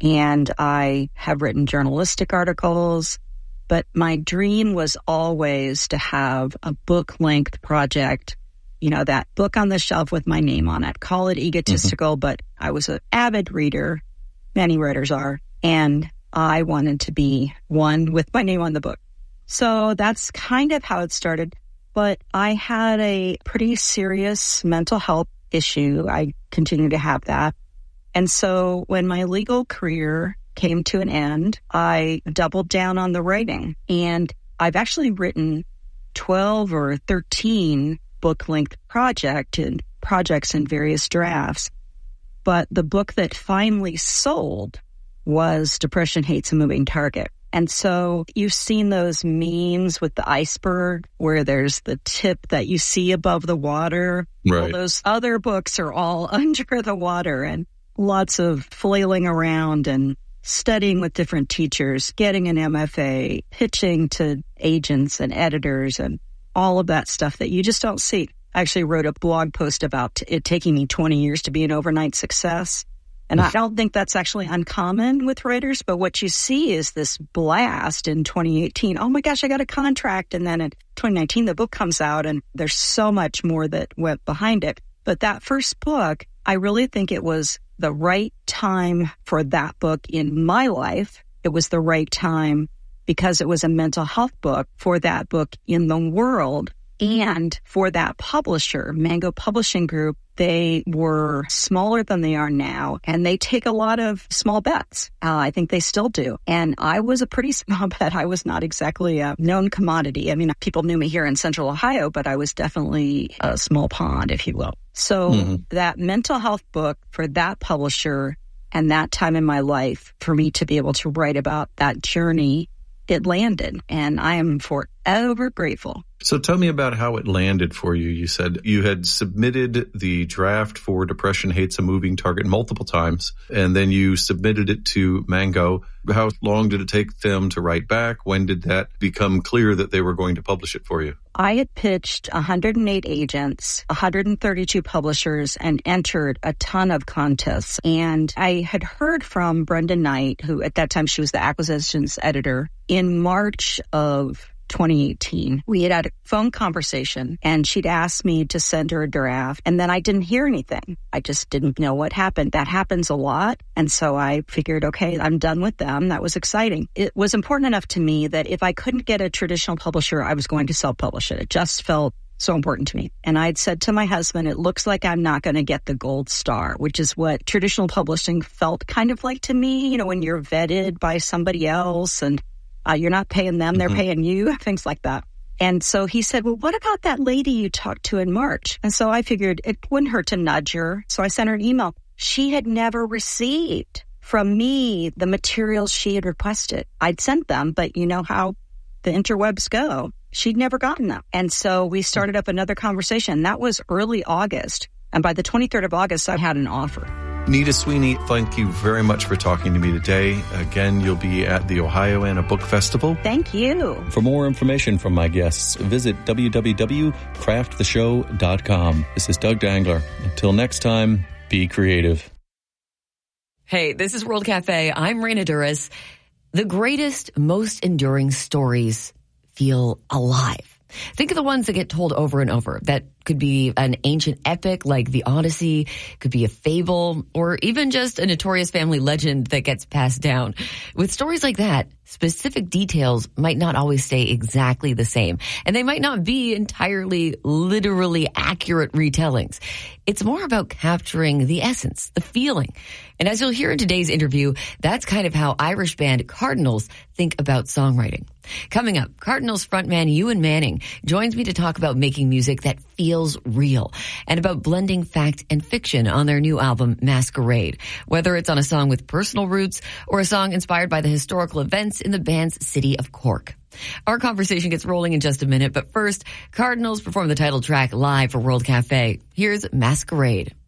and I have written journalistic articles. But my dream was always to have a book-length project, that book on the shelf with my name on it. Call it egotistical, but I was an avid reader. Many writers are. And I wanted to be one with my name on the book. So that's kind of how it started. But I had a pretty serious mental health issue. I continue to have that. And so when my legal career came to an end, I doubled down on the writing. And I've actually written 12 or 13 book-length projects in various drafts. But the book that finally sold was Depression Hates a Moving Target. And so you've seen those memes with the iceberg where there's the tip that you see above the water. Right. Well, those other books are all under the water, and lots of flailing around and studying with different teachers, getting an MFA, pitching to agents and editors and all of that stuff that you just don't see. I actually wrote a blog post about it taking me 20 years to be an overnight success. And I don't think that's actually uncommon with writers, but what you see is this blast in 2018. Oh my gosh, I got a contract. And then in 2019, the book comes out and there's so much more that went behind it. But that first book, I really think it was the right time for that book in my life. It was the right time because it was a mental health book for that book in the world and for that publisher, Mango Publishing Group. They were smaller than they are now, and they take a lot of small bets. I think they still do. And I was a pretty small bet. I was not exactly a known commodity. I mean, people knew me here in Central Ohio, but I was definitely a small pond, if you will. So that mental health book for that publisher and that time in my life, for me to be able to write about that journey, it landed. And I am forever grateful. So tell me about how it landed for you. You said you had submitted the draft for Depression Hates a Moving Target multiple times, and then you submitted it to Mango. How long did it take them to write back? When did that become clear that they were going to publish it for you? I had pitched 108 agents, 132 publishers, and entered a ton of contests. And I had heard from Brenda Knight, who at that time she was the acquisitions editor, in March of 2018. We had a phone conversation and she'd asked me to send her a draft, and then I didn't hear anything. I just didn't know what happened. That happens a lot. And so I figured, okay, I'm done with them. That was exciting. It was important enough to me that if I couldn't get a traditional publisher, I was going to self-publish it. It just felt so important to me. And I'd said to my husband, it looks like I'm not going to get the gold star, which is what traditional publishing felt kind of like to me, when you're vetted by somebody else and you're not paying them, they're paying you, things like that. And so he said, well, what about that lady you talked to in March? And so I figured it wouldn't hurt to nudge her. So I sent her an email. She had never received from me the materials she had requested. I'd sent them, but you know how the interwebs go. She'd never gotten them. And so we started up another conversation. That was early August. And by the 23rd of August, I had an offer. Nita Sweeney, thank you very much for talking to me today. Again, you'll be at the Ohio Anna Book Festival. Thank you. For more information from my guests, visit www.crafttheshow.com. This is Doug Dangler. Until next time, be creative. Hey, this is World Cafe. I'm Raina Duras. The greatest, most enduring stories feel alive. Think of the ones that get told over and over. That could be an ancient epic like the Odyssey, could be a fable, or even just a notorious family legend that gets passed down. With stories like that, specific details might not always stay exactly the same, and they might not be entirely, literally accurate retellings. It's more about capturing the essence, the feeling. And as you'll hear in today's interview, that's kind of how Irish band Cardinals think about songwriting. Coming up, Cardinals frontman Ewan Manning joins me to talk about making music that feels real and about blending fact and fiction on their new album, Masquerade, whether it's on a song with personal roots or a song inspired by the historical events in the band's city of Cork. Our conversation gets rolling in just a minute, but first, Cardinals perform the title track live for World Cafe. Here's Masquerade.